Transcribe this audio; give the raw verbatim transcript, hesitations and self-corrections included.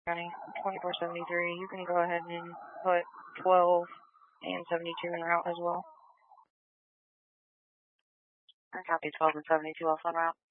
County twenty-four seventy-three. You can go ahead and put twelve and seventy-two en route as well. I copy twelve and seventy-two off on route.